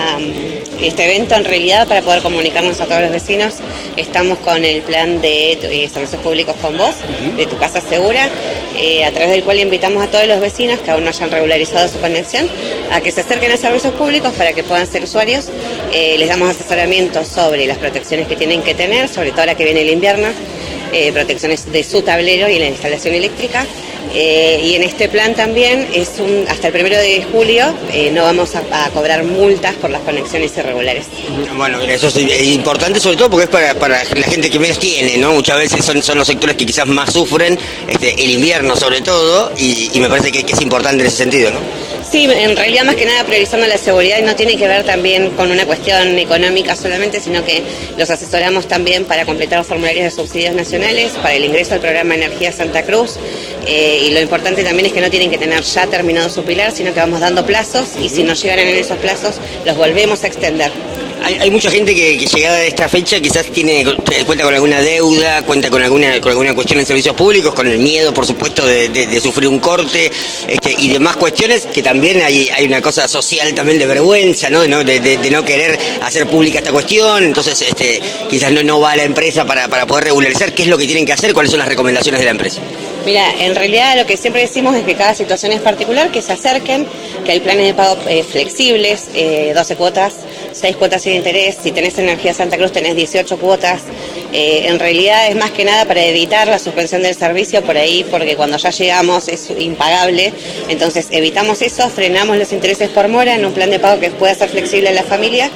este evento en realidad para poder comunicarnos a todos los vecinos. Estamos con el plan de Servicios Públicos con Vos, de Tu Casa Segura, a través del cual invitamos a todos los vecinos que aún no hayan regularizado su conexión a que se acerquen a Servicios Públicos para que puedan ser usuarios. Les damos asesoramiento sobre las protecciones que tienen que tener, sobre todo ahora que viene el invierno, protecciones de su tablero y la instalación eléctrica. Y en este plan también hasta el 1 de julio no vamos a cobrar multas por las conexiones irregulares. Bueno, eso es importante sobre todo porque es para la gente que menos tiene, ¿no? Muchas veces son los sectores que quizás más sufren, el invierno sobre todo, y me parece que es importante en ese sentido, ¿no? Sí, en realidad más que nada priorizando la seguridad y no tiene que ver también con una cuestión económica solamente, sino que los asesoramos también para completar los formularios de subsidios nacionales, para el ingreso al programa Energía Santa Cruz, y lo importante también es que no tienen que tener ya terminado su pilar, sino que vamos dando plazos y si no llegaran en esos plazos los volvemos a extender. Hay mucha gente que llegada a esta fecha quizás cuenta con alguna deuda, cuenta con alguna cuestión en servicios públicos, con el miedo, por supuesto, de sufrir un corte y demás cuestiones, que también hay una cosa social también de vergüenza, ¿no? De no querer hacer pública esta cuestión, entonces quizás no va a la empresa para poder regularizar. ¿Qué es lo que tienen que hacer? ¿Cuáles son las recomendaciones de la empresa? Mira, en realidad lo que siempre decimos es que cada situación es particular, que se acerquen, que hay planes de pago flexibles, 12 cuotas, 6 cuotas sin interés, si tenés Energía Santa Cruz tenés 18 cuotas, en realidad es más que nada para evitar la suspensión del servicio por ahí, porque cuando ya llegamos es impagable, entonces evitamos eso, frenamos los intereses por mora en un plan de pago que pueda ser flexible en la familia,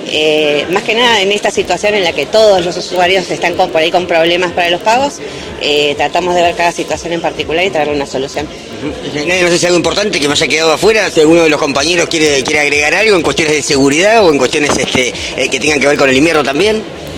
más que nada en esta situación en la que todos los usuarios están por ahí con problemas para los pagos, tratamos de ver cada situación en particular y traerle una solución. No sé si algo importante que me haya quedado afuera, si alguno de los compañeros quiere agregar algo en cuestiones de seguridad o en cuestiones que tengan que ver con el invierno también.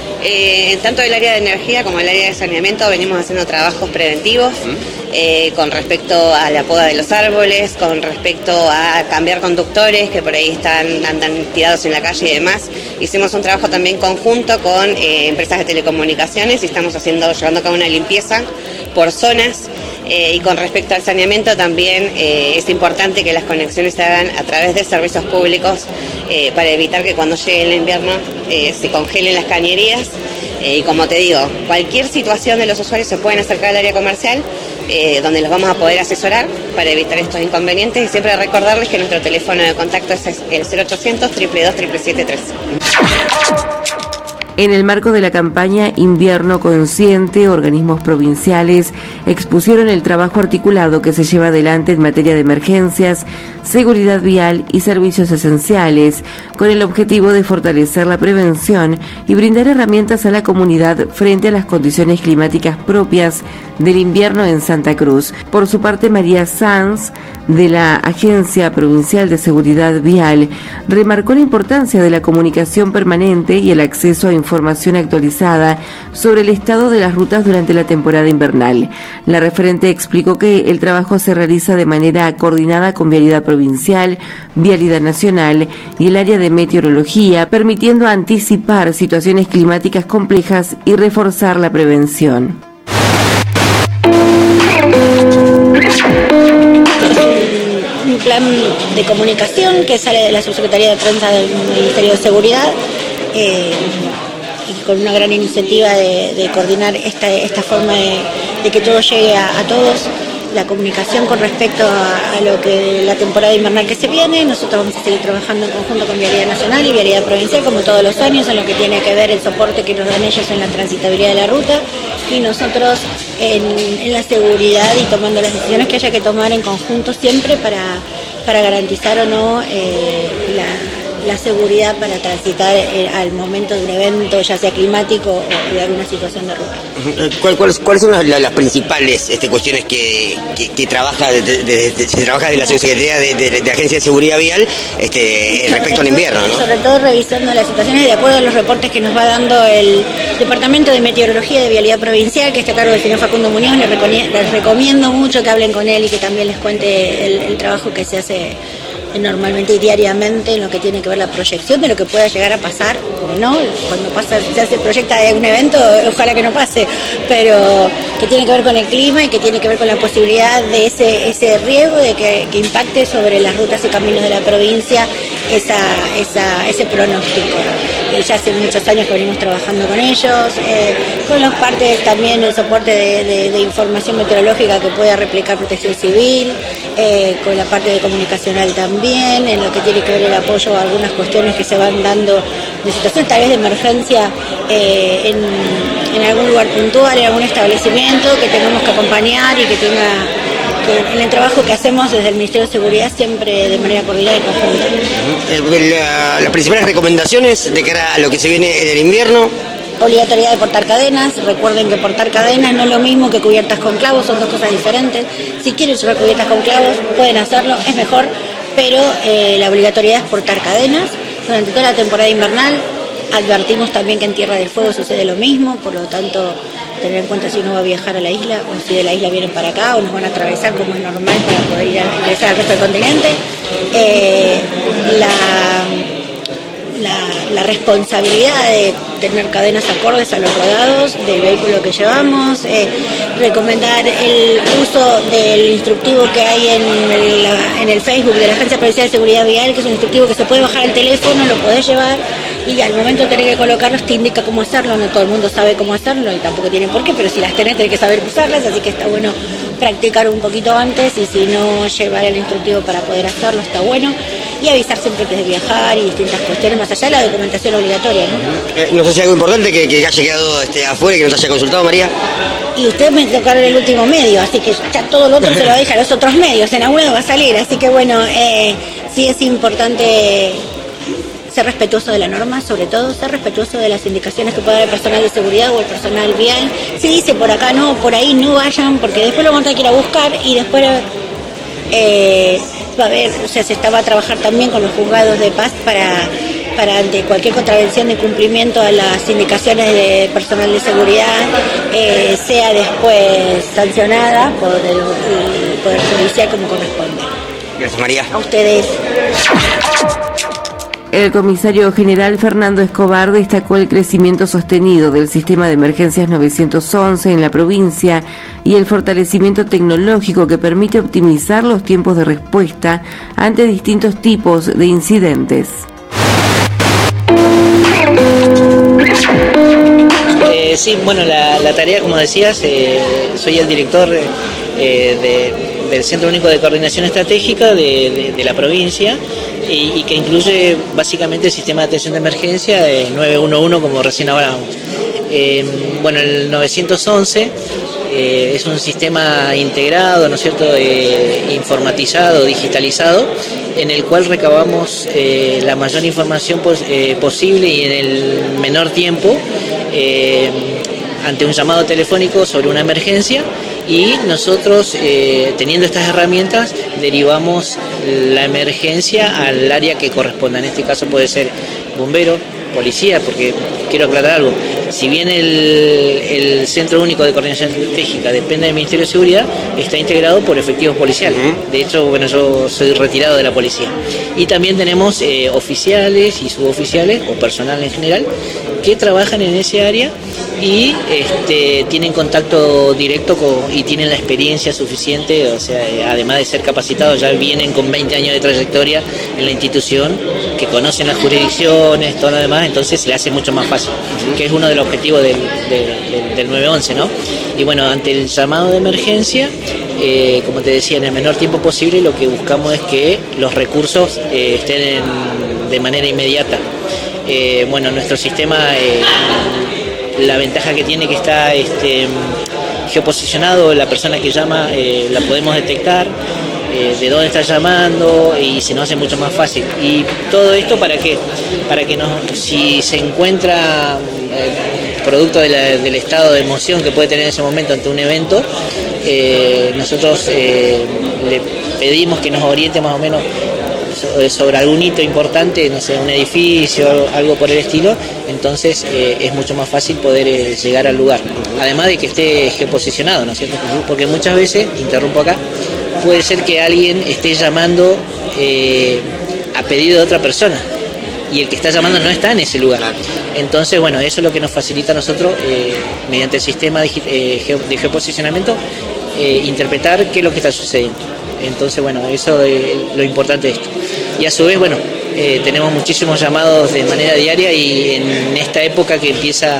Tanto el área de energía como el área de saneamiento venimos haciendo trabajos preventivos con respecto a la poda de los árboles, con respecto a cambiar conductores que por ahí andan tirados en la calle y demás. Hicimos un trabajo también conjunto con empresas de telecomunicaciones y estamos llevando a cabo una limpieza por zonas. Y con respecto al saneamiento también es importante que las conexiones se hagan a través de servicios públicos para evitar que cuando llegue el invierno se congelen las cañerías. Y como te digo, cualquier situación de los usuarios se pueden acercar al área comercial donde los vamos a poder asesorar para evitar estos inconvenientes, y siempre recordarles que nuestro teléfono de contacto es el 0800 222 773. En el marco de la campaña Invierno Consciente, organismos provinciales expusieron el trabajo articulado que se lleva adelante en materia de emergencias, seguridad vial y servicios esenciales, con el objetivo de fortalecer la prevención y brindar herramientas a la comunidad frente a las condiciones climáticas propias del invierno en Santa Cruz. Por su parte, María Sanz, de la Agencia Provincial de Seguridad Vial, remarcó la importancia de la comunicación permanente y el acceso a información actualizada sobre el estado de las rutas durante la temporada invernal. La referente explicó que el trabajo se realiza de manera coordinada con Vialidad Provincial, Vialidad Nacional y el área de meteorología, permitiendo anticipar situaciones climáticas complejas y reforzar la prevención. Un plan de comunicación que sale de la Subsecretaría de Prensa del Ministerio de Seguridad, y con una gran iniciativa de coordinar esta forma de que todo llegue a todos. La comunicación con respecto a lo que la temporada invernal que se viene. Nosotros vamos a seguir trabajando en conjunto con Vialidad Nacional y Vialidad Provincial, como todos los años, en lo que tiene que ver el soporte que nos dan ellos en la transitabilidad de la ruta, y nosotros en la seguridad y tomando las decisiones que haya que tomar en conjunto siempre para garantizar o no la seguridad para transitar al momento de un evento, ya sea climático o de alguna situación de ruta. ¿Cuáles son las principales cuestiones que trabaja se trabaja de la Secretaría de Agencia de Seguridad Vial respecto al invierno, ¿no? Sobre todo revisando las situaciones de acuerdo a los reportes que nos va dando el Departamento de Meteorología de Vialidad Provincial, que está a cargo del señor Facundo Muñoz. Les recomiendo mucho que hablen con él y que también les cuente el trabajo que se hace normalmente y diariamente en lo que tiene que ver la proyección de lo que pueda llegar a pasar, ¿no? Cuando se proyecta un evento, ojalá que no pase, pero que tiene que ver con el clima y que tiene que ver con la posibilidad de ese riesgo de que impacte sobre las rutas y caminos de la provincia ese pronóstico. Ya hace muchos años que venimos trabajando con ellos, con las partes también el soporte de información meteorológica que pueda replicar Protección Civil, con la parte de comunicacional también, en lo que tiene que ver el apoyo a algunas cuestiones que se van dando de situaciones tal vez de emergencia en algún lugar puntual, en algún establecimiento que tengamos que acompañar y que en el trabajo que hacemos desde el Ministerio de Seguridad siempre de manera coordinada y conjunta. Las principales recomendaciones de cara a lo que se viene en el invierno. Obligatoriedad de portar cadenas. Recuerden que portar cadenas no es lo mismo que cubiertas con clavos, son dos cosas diferentes. Si quieren llevar cubiertas con clavos pueden hacerlo, es mejor, pero la obligatoriedad es portar cadenas. Durante toda la temporada invernal advertimos también que en Tierra del Fuego sucede lo mismo, por lo tanto tener en cuenta si uno va a viajar a la isla o si de la isla vienen para acá o nos van a atravesar como es normal para poder ingresar al resto del continente. La responsabilidad de tener cadenas acordes a los rodados del vehículo que llevamos, recomendar el uso del instructivo que hay en el Facebook de la Agencia Provincial de Seguridad Vial, que es un instructivo que se puede bajar al teléfono, lo podés llevar y al momento de tener que colocarlos te indica cómo hacerlo. No todo el mundo sabe cómo hacerlo y tampoco tiene por qué, pero si las tenés que saber usarlas, así que está bueno practicar un poquito antes y si no llevar el instructivo para poder hacerlo está bueno. Y avisar siempre antes de viajar y distintas cuestiones, más allá de la documentación obligatoria, ¿no? No sé si hay algo importante que haya quedado afuera y que no te haya consultado, María. Y ustedes me tocaron el último medio, así que ya todo lo otro se lo deja a los otros medios, en alguno va a salir, así que bueno, sí es importante ser respetuoso de la norma, sobre todo ser respetuoso de las indicaciones que pueda dar el personal de seguridad o el personal vial. Si dice por acá no, por ahí no vayan, porque después lo van a tener que ir a buscar y después va a haber, o sea, se va a trabajar también con los juzgados de paz para ante cualquier contravención de cumplimiento a las indicaciones de personal de seguridad, sea después sancionada por el Poder Judicial como corresponde. Gracias, María. A ustedes. El comisario general Fernando Escobar destacó el crecimiento sostenido del sistema de emergencias 911 en la provincia y el fortalecimiento tecnológico que permite optimizar los tiempos de respuesta ante distintos tipos de incidentes. Sí, bueno, la tarea, como decías, soy el director del Centro Único de Coordinación Estratégica de la provincia y que incluye básicamente el sistema de atención de emergencia 911, como recién hablábamos. Bueno, el 911 es un sistema integrado, ¿no es cierto?, informatizado, digitalizado, en el cual recabamos la mayor información posible y en el menor tiempo ante un llamado telefónico sobre una emergencia, y nosotros, teniendo estas herramientas, derivamos la emergencia al área que corresponda. En este caso puede ser bombero, policía, porque quiero aclarar algo. Si bien el Centro Único de Coordinación Estratégica depende del Ministerio de Seguridad, está integrado por efectivos policiales. De hecho, bueno, yo soy retirado de la policía. Y también tenemos oficiales y suboficiales, o personal en general, que trabajan en ese área y tienen contacto directo y tienen la experiencia suficiente, o sea, además de ser capacitados, ya vienen con 20 años de trayectoria en la institución, que conocen las jurisdicciones, todo lo demás, entonces se le hace mucho más fácil, que es uno de los objetivos del 911, ¿no? Y bueno, ante el llamado de emergencia, como te decía, en el menor tiempo posible, lo que buscamos es que los recursos estén de manera inmediata. Bueno, nuestro sistema, la ventaja que tiene que está geoposicionado, la persona que llama la podemos detectar, de dónde está llamando, y se nos hace mucho más fácil. Y todo esto para que si se encuentra producto del estado de emoción que puede tener en ese momento ante un evento, nosotros le pedimos que nos oriente más o menos sobre algún hito importante, no sé, un edificio, algo por el estilo. Entonces es mucho más fácil poder llegar al lugar, además de que esté geoposicionado, ¿no es cierto? Porque muchas veces, interrumpo acá, puede ser que alguien esté llamando a pedido de otra persona y el que está llamando no está en ese lugar. Entonces, bueno, eso es lo que nos facilita a nosotros, mediante el sistema de geoposicionamiento, interpretar qué es lo que está sucediendo. Entonces, bueno, eso es lo importante de esto. Y a su vez, bueno, tenemos muchísimos llamados de manera diaria, y en esta época que empieza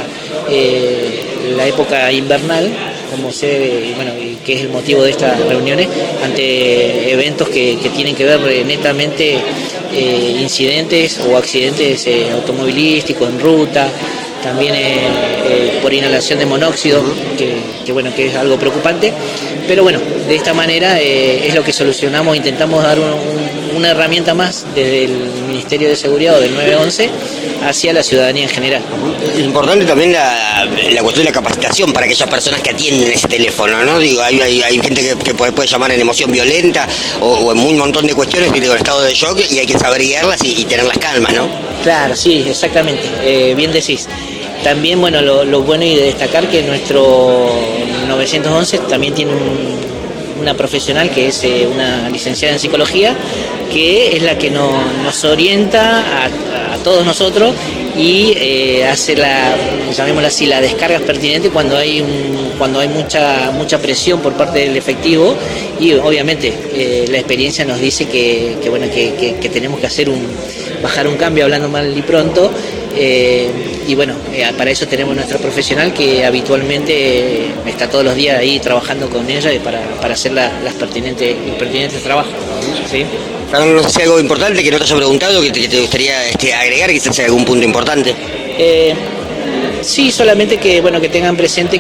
la época invernal, como bueno, que es el motivo de estas reuniones, ante eventos que tienen que ver netamente incidentes o accidentes automovilísticos en ruta, también por inhalación de monóxido, que bueno, que es algo preocupante. Pero bueno, de esta manera es lo que solucionamos, intentamos dar una herramienta más desde el Ministerio de Seguridad o del 911 hacia la ciudadanía en general. Es importante también la cuestión de la capacitación para aquellas personas que atienden ese teléfono, ¿no? Digo, hay gente que puede llamar en emoción violenta o en un montón de cuestiones, en estado de shock, y hay que saber guiarlas y tenerlas calmas, ¿no? Claro, sí, exactamente, bien decís. También, bueno, lo bueno y de destacar que nuestro 911 también tiene una profesional que es una licenciada en psicología, que es la que nos orienta a todos nosotros y hace llamémosla así, la descarga pertinente cuando hay mucha presión por parte del efectivo, y obviamente la experiencia nos dice que tenemos que bajar un cambio, hablando mal y pronto. Y bueno, para eso tenemos nuestra profesional que habitualmente está todos los días ahí trabajando con ella para hacer el pertinente trabajo, ¿sí? No sé si hay algo importante que no te haya preguntado, que te gustaría agregar, quizás sea algún punto importante. Sí, solamente que tengan presente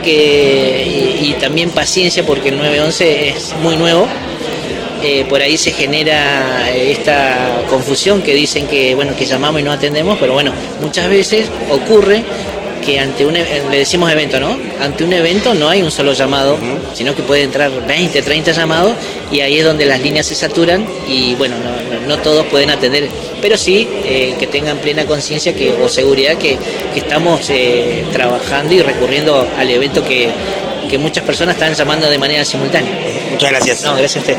y también paciencia, porque el 911 es muy nuevo. Por ahí se genera esta confusión que dicen que llamamos y no atendemos, pero bueno, muchas veces ocurre que le decimos evento, ¿no? Ante un evento no hay un solo llamado, sino que puede entrar 20, 30 llamados, y ahí es donde las líneas se saturan y bueno, no todos pueden atender, pero sí que tengan plena conciencia o seguridad que estamos trabajando y recurriendo al evento que muchas personas están llamando de manera simultánea. Muchas gracias. No, gracias a usted.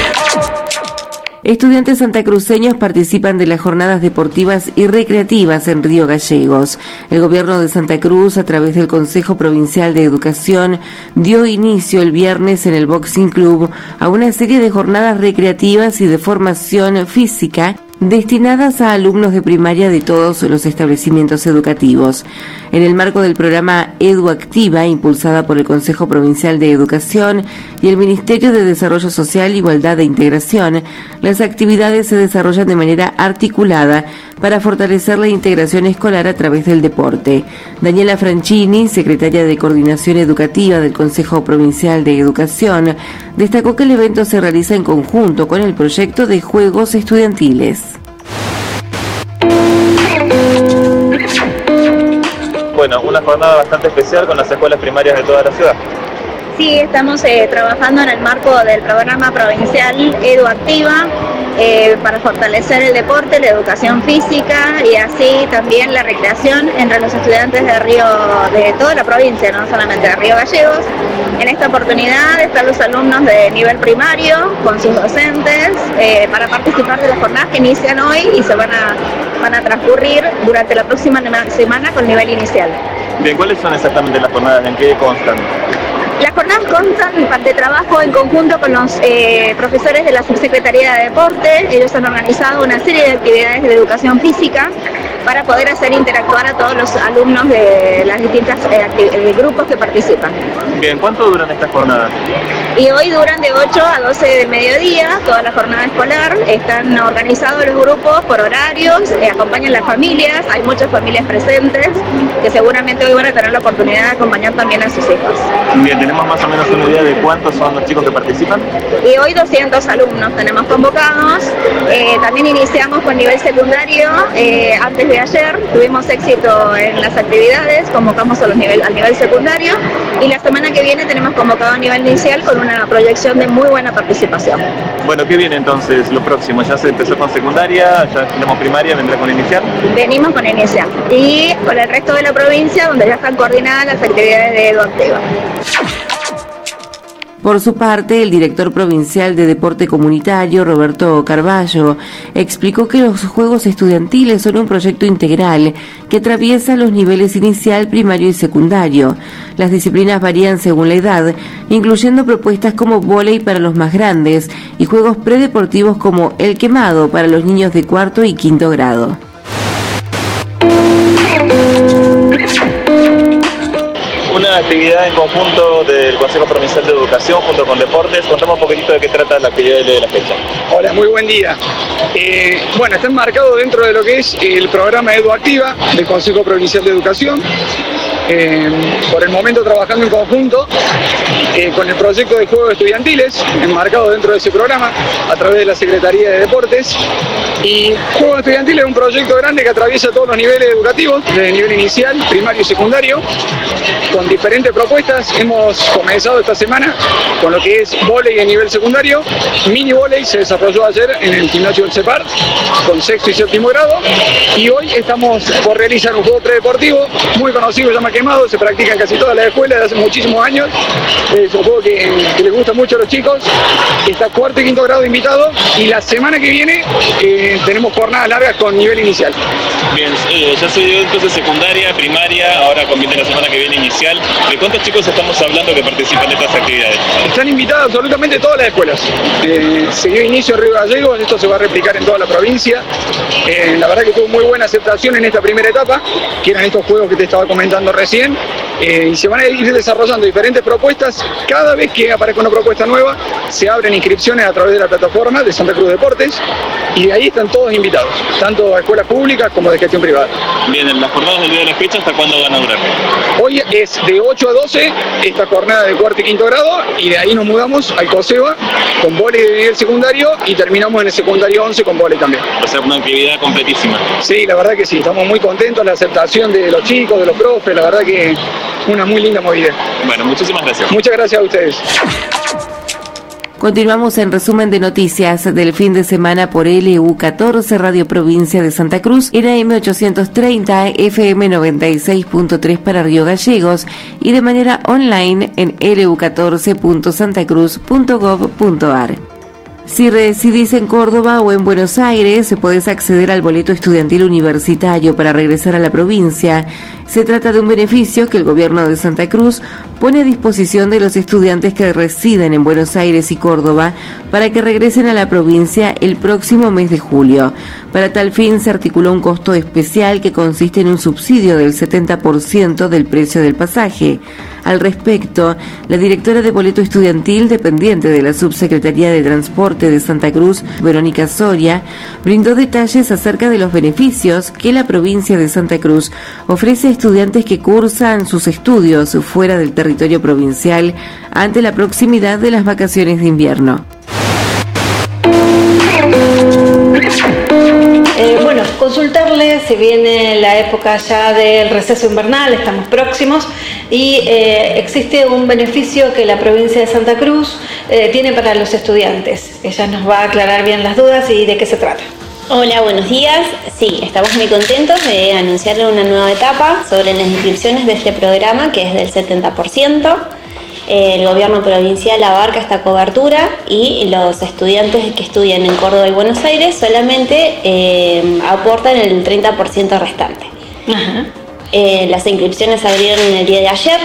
Estudiantes santacruceños participan de las jornadas deportivas y recreativas en Río Gallegos. El gobierno de Santa Cruz, a través del Consejo Provincial de Educación, dio inicio el viernes en el Boxing Club a una serie de jornadas recreativas y de formación física destinadas a alumnos de primaria de todos los establecimientos educativos. En el marco del programa EduActiva, impulsada por el Consejo Provincial de Educación y el Ministerio de Desarrollo Social, Igualdad e Integración, las actividades se desarrollan de manera articulada para fortalecer la integración escolar a través del deporte. Daniela Franchini, secretaria de Coordinación Educativa del Consejo Provincial de Educación, destacó que el evento se realiza en conjunto con el proyecto de Juegos Estudiantiles. Bueno, una jornada bastante especial con las escuelas primarias de toda la ciudad. Sí, estamos trabajando en el marco del programa provincial EduActiva para fortalecer el deporte, la educación física y así también la recreación entre los estudiantes de toda la provincia, no solamente de Río Gallegos. En esta oportunidad están los alumnos de nivel primario con sus docentes para participar de las jornadas que inician hoy y se van a transcurrir durante la próxima semana con nivel inicial. Bien, ¿cuáles son exactamente las jornadas? ¿En qué constan? Las jornadas constan de trabajo en conjunto con los profesores de la Subsecretaría de Deporte. Ellos han organizado una serie de actividades de educación física para poder hacer interactuar a todos los alumnos de las distintas grupos que participan. Bien, ¿cuánto duran estas jornadas? Y hoy duran de 8 a 12 del mediodía, toda la jornada escolar. Están organizados los grupos por horarios, acompañan las familias, hay muchas familias presentes que seguramente hoy van a tener la oportunidad de acompañar también a sus hijos. Bien, ¿tenemos más o menos una idea de cuántos son los chicos que participan? Y hoy 200 alumnos tenemos convocados. También iniciamos con nivel secundario. Antes de ayer tuvimos éxito en las actividades, convocamos al nivel secundario y la semana que viene tenemos convocado a nivel inicial con una proyección de muy buena participación. Bueno, ¿qué viene entonces lo próximo? ¿Ya se empezó con secundaria? ¿Ya tenemos primaria? ¿Vendrá con inicial? Venimos con inicial y con el resto de la provincia donde ya están coordinadas las actividades de EduActiva. Por su parte, el director provincial de Deporte Comunitario, Roberto Carballo, explicó que los Juegos Estudiantiles son un proyecto integral que atraviesa los niveles inicial, primario y secundario. Las disciplinas varían según la edad, incluyendo propuestas como vóley para los más grandes y juegos predeportivos como el quemado para los niños de cuarto y quinto grado. Una actividad en conjunto del Consejo Provincial de Educación junto con Deportes. Contamos un poquitito de qué trata la actividad de la fecha. Hola, muy buen día. Bueno, está enmarcado dentro de lo que es el programa EduActiva del Consejo Provincial de Educación. Por el momento trabajando en conjunto con el proyecto de Juegos Estudiantiles, enmarcado dentro de ese programa a través de la Secretaría de Deportes. Y Juegos Estudiantiles es un proyecto grande que atraviesa todos los niveles educativos, desde nivel inicial, primario y secundario, con diferentes propuestas. Hemos comenzado esta semana con lo que es vóley a nivel secundario. Mini vóley se desarrolló ayer en el gimnasio del CEPAR con sexto y séptimo grado, y hoy estamos por realizar un juego predeportivo muy conocido, se llama Quemado, se practica en casi todas las escuelas desde hace muchísimos años. Es un juego que les gusta mucho a los chicos. Está cuarto y quinto grado invitado, y la semana que viene tenemos jornadas largas con nivel inicial. Bien, ya se dio entonces secundaria, primaria, ahora conviene la semana que viene inicial. ¿De cuántos chicos estamos hablando que participan de estas actividades? Están invitadas absolutamente todas las escuelas. Se dio inicio en Río Gallegos, esto se va a replicar en toda la provincia. La verdad que tuvo muy buena aceptación en esta primera etapa, que eran estos juegos que te estaba comentando recién. Y se van a ir desarrollando diferentes propuestas. Cada vez que aparezca una propuesta nueva, se abren inscripciones a través de la plataforma de Santa Cruz Deportes, y de ahí están todos invitados, tanto a escuelas públicas como de gestión privada. Bien, en las jornadas del día de la fecha, ¿hasta cuándo van a durar? Hoy es de 8 a 12 esta jornada de cuarto y quinto grado, y de ahí nos mudamos al COSEBA con vóley de nivel secundario y terminamos en el secundario 11 con vóley también. O sea, una actividad completísima. Sí, la verdad que sí, estamos muy contentos, la aceptación de los chicos, de los profes, la verdad que una muy linda movida. Bueno, muchísimas gracias. Muchas gracias a ustedes. Continuamos en resumen de noticias del fin de semana por LU14 Radio Provincia de Santa Cruz, en AM 830, FM 96.3 para Río Gallegos y de manera online en lu14.santacruz.gov.ar. Si residís en Córdoba o en Buenos Aires, podés acceder al boleto estudiantil universitario para regresar a la provincia. Se trata de un beneficio que el gobierno de Santa Cruz pone a disposición de los estudiantes que residen en Buenos Aires y Córdoba para que regresen a la provincia el próximo mes de julio. Para tal fin se articuló un costo especial que consiste en un subsidio del 70% del precio del pasaje. Al respecto, la directora de boleto estudiantil dependiente de la Subsecretaría de Transporte de Santa Cruz, Verónica Soria, brindó detalles acerca de los beneficios que la provincia de Santa Cruz ofrece a estudiantes que cursan sus estudios fuera del territorio provincial ante la proximidad de las vacaciones de invierno. Bueno, consultarles, se viene la época ya del receso invernal, estamos próximos, y existe un beneficio que la provincia de Santa Cruz tiene para los estudiantes. Ella nos va a aclarar bien las dudas y de qué se trata. Hola, buenos días. Sí, estamos muy contentos de anunciarle una nueva etapa sobre las inscripciones de este programa, que es del 70%. El gobierno provincial abarca esta cobertura y los estudiantes que estudian en Córdoba y Buenos Aires solamente aportan el 30% restante. Las inscripciones se abrieron el día de ayer,